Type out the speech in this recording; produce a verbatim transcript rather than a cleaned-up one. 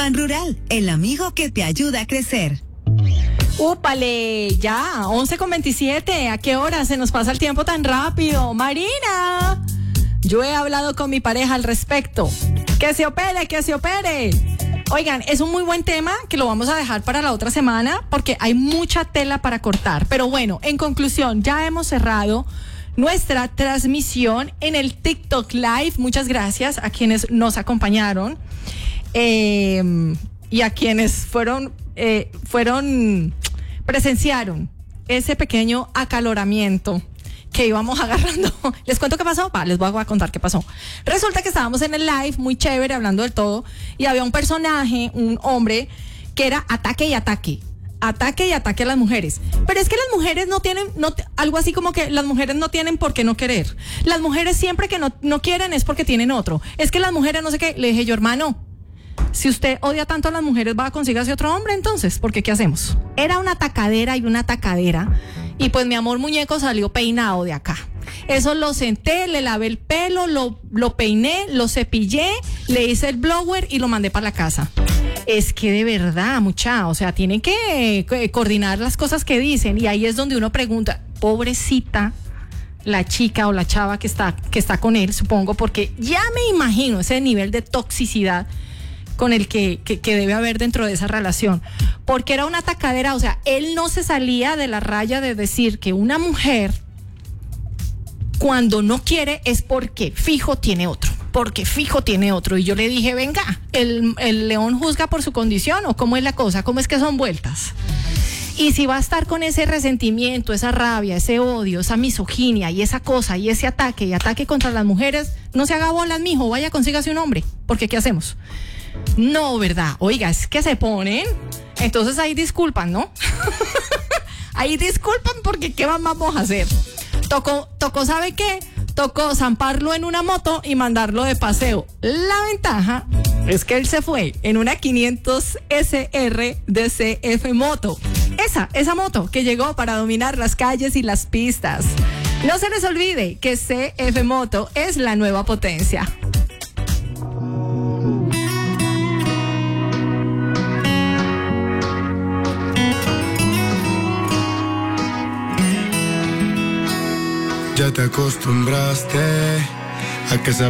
Ban Rural, el amigo que te ayuda a crecer. ¡Úpale! Ya, once con veintisiete. ¿A qué hora se nos pasa el tiempo tan rápido? Marina, yo he hablado con mi pareja al respecto. ¡Que se opere, que se opere! Oigan, es un muy buen tema que lo vamos a dejar para la otra semana porque hay mucha tela para cortar. Pero bueno, en conclusión, ya hemos cerrado nuestra transmisión en el TikTok Live. Muchas gracias a quienes nos acompañaron eh, y a quienes fueron, eh, fueron, presenciaron ese pequeño acaloramiento que íbamos agarrando. ¿Les cuento qué pasó? Va, les voy a contar qué pasó. Resulta que estábamos en el live, muy chévere, hablando del todo, y había un personaje, un hombre, que era ataque y ataque. Ataque y ataque a las mujeres. Pero es que las mujeres no tienen, no, algo así como que las mujeres no tienen por qué no querer. Las mujeres siempre que no, no quieren es porque tienen otro. Es que las mujeres no sé qué. Le dije yo, hermano, si usted odia tanto a las mujeres, va a conseguirse otro hombre entonces, porque ¿qué hacemos? Era una atacadera y una atacadera. Y pues mi amor muñeco salió peinado de acá. Eso lo senté, le lavé el pelo, lo, lo peiné, lo cepillé, le hice el blower y lo mandé para la casa. Es que de verdad, mucha, o sea, tienen que eh, coordinar las cosas que dicen. Y ahí es donde uno pregunta, pobrecita la chica o la chava que está, que está con él, supongo, porque ya me imagino ese nivel de toxicidad con el que, que, que debe haber dentro de esa relación, porque era una atacadera. O sea, él no se salía de la raya de decir que una mujer cuando no quiere es porque fijo tiene otro, porque fijo tiene otro. Y yo le dije, venga, el, el león juzga por su condición, o cómo es la cosa, cómo es que son vueltas. Y si va a estar con ese resentimiento, esa rabia, ese odio, esa misoginia y esa cosa y ese ataque y ataque contra las mujeres, no se haga bolas, mijo, vaya, consígase un hombre, porque ¿qué hacemos? No, ¿verdad? Oiga, es que se ponen, entonces ahí disculpan, ¿no? Ahí disculpan porque ¿qué más vamos a hacer? Tocó, tocó, ¿sabe qué? Tocó zamparlo en una moto y mandarlo de paseo. La ventaja es que él se fue en una quinientos S R de C F Moto. Esa, esa moto que llegó para dominar las calles y las pistas. No se les olvide que C F Moto es la nueva potencia. Ya te acostumbraste a que esa